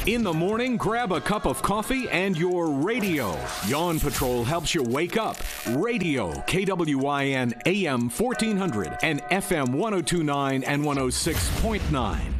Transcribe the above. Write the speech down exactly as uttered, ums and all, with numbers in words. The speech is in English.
In the morning, grab a cup of coffee and your radio. Yawn Patrol helps you wake up. Radio, K W I N A M fourteen hundred and F M one oh two point nine and one oh six point nine.